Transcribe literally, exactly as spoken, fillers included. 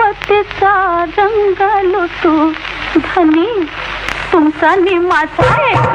तिचा रंग लुटू धनी तुमचा नि माझा एक